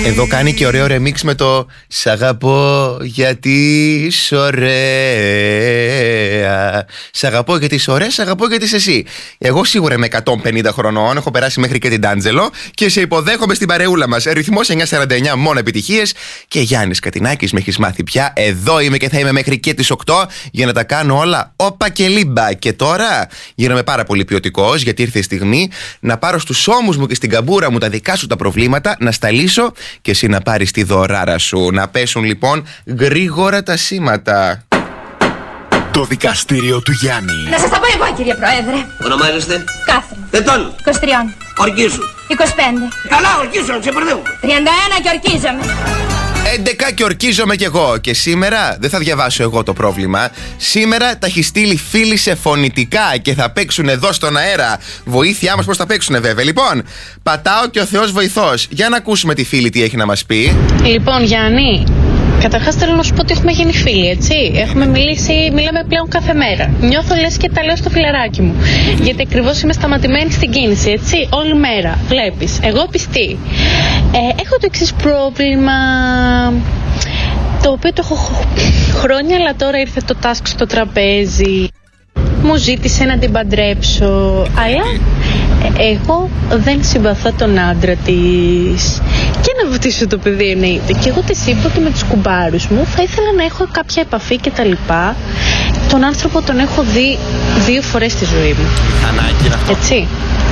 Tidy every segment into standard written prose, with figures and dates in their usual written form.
Εδώ κάνει και ωραίο remix με το «Σ' αγαπώ γιατί είσαι ωραία». Σ' αγαπώ γιατί είσαι ωραία, σ' αγαπώ γιατί είσαι εσύ. Εγώ σίγουρα είμαι 150 χρονών, έχω περάσει μέχρι και την Τάντζελο και σε υποδέχομαι στην παρεούλα μας. Ρυθμός 949, μόνο επιτυχίες. Και Γιάννης Κατινάκης, με έχεις μάθει πια. Εδώ είμαι και θα είμαι μέχρι και τις 8 για να τα κάνω όλα όπα και λίμπα. Και τώρα γίνομαι πάρα πολύ ποιοτικός, γιατί ήρθε η στιγμή να πάρω στους ώμους μου και στην καμπούρα μου τα δικά σου τα προβλήματα, να στα λύσω και εσύ να πάρεις τη δωράρα σου. Να πέσουν λοιπόν γρήγορα τα σήματα. Το δικαστήριο του Γιάννη. Να σας τα πω εγώ, κύριε Πρόεδρε. Ονομάζεστε? Κάθριν. Ετών. 23. Ορκίσου. 25. Καλά, ορκίσου, ξεπερδεύουμε. 31 και ορκίζομαι. 11 και ορκίζομαι κι εγώ. Και σήμερα δεν θα διαβάσω εγώ το πρόβλημα. Σήμερα τα έχει στείλει φίλοι σε φωνητικά και θα παίξουν εδώ στον αέρα. Βοήθειά μας πώς θα παίξουν βέβαια. Λοιπόν, πατάω και ο Θεός βοηθός. Για να ακούσουμε τη φίλη τι έχει να μας πει. Λοιπόν, Γιάννη, καταρχάς θέλω να σου πω ότι έχουμε γίνει φίλοι, έτσι. Έχουμε μιλήσει, μιλάμε πλέον κάθε μέρα. Νιώθω λες και τα λέω στο φιλαράκι μου. Γιατί ακριβώς είμαι σταματημένη στην κίνηση, έτσι. Όλη μέρα. Βλέπεις. Εγώ πιστή. Έχω το εξής πρόβλημα, το οποίο το έχω χρόνια, αλλά τώρα ήρθε το task στο τραπέζι. Μου ζήτησε να την παντρέψω, αλλά εγώ δεν συμπαθώ τον άντρα της. Και να βουτήσω το παιδί εννοείται. Και εγώ της είπα ότι με τους κουμπάρους μου θα ήθελα να έχω κάποια επαφή και τα λοιπά. Τον άνθρωπο τον έχω δει 2 φορές στη ζωή μου. Έτσι.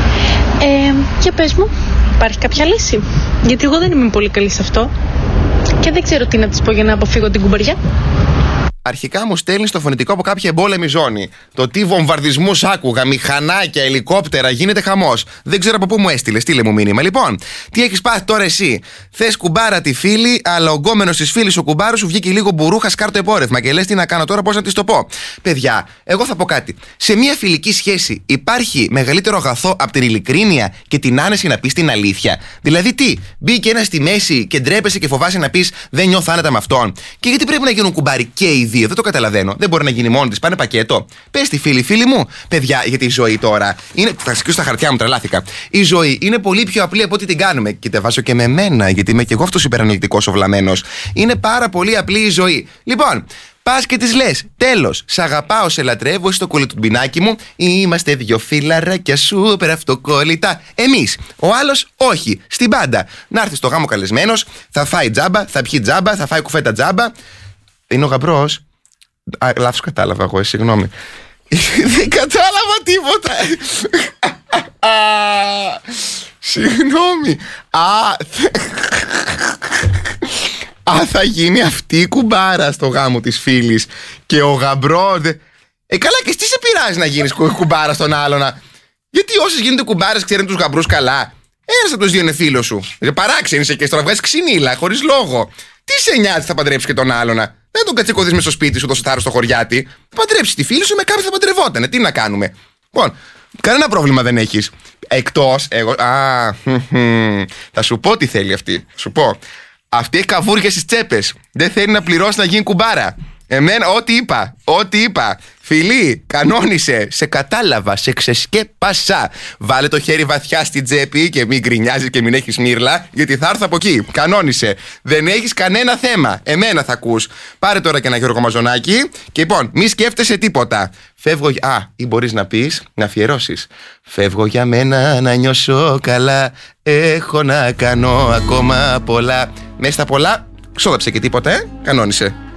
Και πες μου, υπάρχει κάποια λύση? Γιατί εγώ δεν είμαι πολύ καλή σε αυτό και δεν ξέρω τι να της πω για να αποφύγω την κουμπαριά. Αρχικά μου στέλνει στο φωνητικό από κάποια εμπόλεμη ζώνη. Το τι βομβαρδισμούς άκουγα, μηχανάκια, ελικόπτερα, γίνεται χαμός. Δεν ξέρω από πού μου έστειλε, στείλε μου μήνυμα. Λοιπόν, τι έχεις πάθει τώρα εσύ? Θες κουμπάρα τη φίλη, αλλά ο γκόμενος της φίλης ο κουμπάρος σου βγήκε λίγο μπουρούχα σκάρτο επόρευμα και λες τι να κάνω τώρα, πώς να της το πω. Παιδιά, εγώ θα πω κάτι. Σε μια φιλική σχέση υπάρχει μεγαλύτερο αγαθό από την ειλικρίνεια και την άνεση να πεις την αλήθεια? Δηλαδή τι, μπήκε ένα στη μέση και ντρέπεσαι και φοβάσαι να πεις δεν νιώθω άνετα με αυτόν? Και γιατί πρέπει να γίνουν κουμπάρι και οι δύο? Δεν το καταλαβαίνω. Δεν μπορεί να γίνει μόνη της, πάνε πακέτο. Πες τη φίλη μου. Παιδιά, γιατί η ζωή τώρα είναι. Θα σκίσω στα χαρτιά μου, τρελάθηκα. Η ζωή είναι πολύ πιο απλή από ό,τι την κάνουμε. Και τα βάζω και με μένα, γιατί είμαι και εγώ αυτός υπεραναλυτικός ο βλαμμένος. Είναι πάρα πολύ απλή η ζωή. Λοιπόν, πας και της λες, τέλος, σ' αγαπάω, σε λατρεύω, είσαι το κολλητουμπινάκι μου. Είμαστε 2 φιλαράκια σούπερ αυτοκόλλητα. Εμείς. Ο άλλος, όχι. Στην πάντα. Να έρθει στο γάμο καλεσμένος, θα φάει τζάμπα, θα πιει τζάμπα, θα φάει κουφέτα τζάμπα. Είναι ο γαμπρός. Λάθος κατάλαβα εγώ, συγγνώμη. Δεν κατάλαβα τίποτα. Συγγνώμη. Θα γίνει αυτή η κουμπάρα στο γάμο της φίλης. Και ο γαμπρός. Καλά, και τι σε πειράζει να γίνεις κουμπάρα στον άλλον? Γιατί όσες γίνονται κουμπάρες ξέρουν τους γαμπρούς καλά. Ένας από τους δύο είναι φίλος σου. Παράξενη είσαι και στο να βγάζεις ξυνήλα, χωρίς λόγο. Τι σε νοιάζει, θα παντρέψεις και τον άλλον? Δεν τον κατσικωδείς μες στο σπίτι σου, τόσο θάρρος στο χωριάτι. Θα παντρέψεις τη φίλη σου, με κάποιον θα παντρευότανε. Τι να κάνουμε? Λοιπόν, κανένα πρόβλημα δεν έχεις. Εκτός, εγώ. Θα σου πω τι θέλει αυτή. Σου πω. Αυτή έχει καβούρια στις τσέπες. Δεν θέλει να πληρώσει να γίνει κουμπάρα. Εμένα, ό,τι είπα. Φιλή, κανόνισε, σε κατάλαβα, σε ξεσκέπασα. Βάλε το χέρι βαθιά στην τσέπη και μην γκρινιάζεις και μην έχεις μύρλα, γιατί θα έρθω από εκεί. Κανόνισε. Δεν έχεις κανένα θέμα. Εμένα θα ακούς. Πάρε τώρα και ένα Γιώργο Μαζονάκι. Και λοιπόν, μη σκέφτεσαι τίποτα. Φεύγω. Ή μπορείς να πεις, να αφιερώσεις. Φεύγω για μένα να νιώσω καλά. Έχω να κάνω ακόμα πολλά. Μέσα στα πολλά, ξόδεψε και τίποτα, κανόνισε.